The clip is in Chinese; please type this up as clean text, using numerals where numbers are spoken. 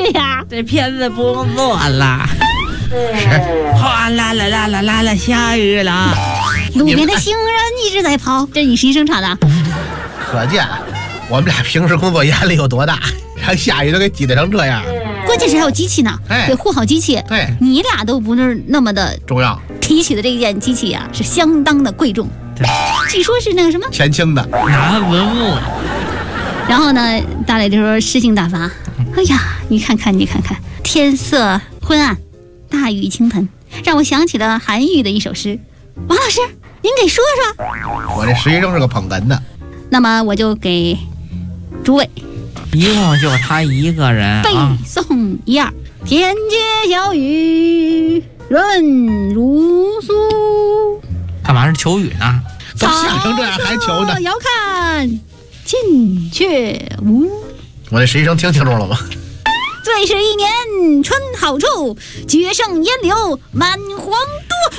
呀， 这片子不用做了。哗啦啦啦啦啦啦，下雨了。 路边的行人一直在跑，这你实习生唱的。 可见我们俩平时工作压力有多大，让下雨都给挤得成这样。 关键是还有机器呢，得护好机器。 对， 你俩都不是那么的重要。 提起的这件机器啊，是相当的贵重。据说是那个什么前清的拿文物。 然后呢，大磊就说诗性大发。哎呀，你看看，天色昏暗，大雨倾盆，让我想起了韩愈的一首诗。王老师，您给说说。 我这实习生是个捧哏的。 那么我就给诸位一共就他一个人背诵一二。天街小雨润如酥。 干嘛是求雨呢？ 都下成这样还求呢？ 遥看近却无。 我这实习生听清楚了吗？ 最是一年春好处，决胜烟柳满皇都。